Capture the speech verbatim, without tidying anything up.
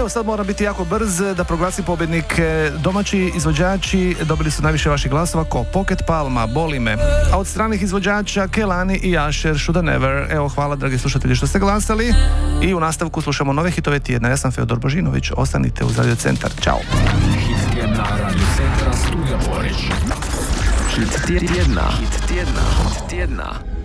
Evo sad mora biti jako brz da proglasi pobjednike. Domaći izvođači dobili su najviše vaših glasova ko Pocket Palma, Boli me. A od stranih izvođača Kelani i Asher, Shoulda Never. Evo, hvala dragi slušatelji što ste glasali. I u nastavku slušamo nove hitove tjedna. Ja sam Feodor Božinović, ostanite uz Radio Centar. Ćao. Hit tjedna Radio Centra Studio Poreć. Hit tjedna. Hit tjedna. Hit tjedna.